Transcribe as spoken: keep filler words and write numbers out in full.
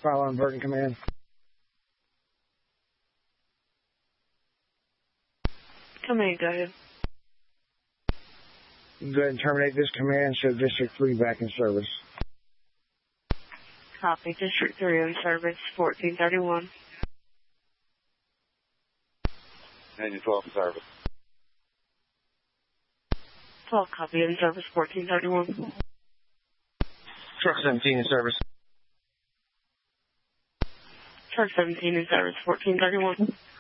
Following Burton command. Command, go ahead. Go ahead and terminate this command. Show District three back in service. Copy. District three in service, fourteen thirty-one. Engine twelve in service. twelve copy in service, fourteen thirty-one. Truck seventeen in service. Truck seventeen in service, fourteen thirty-one.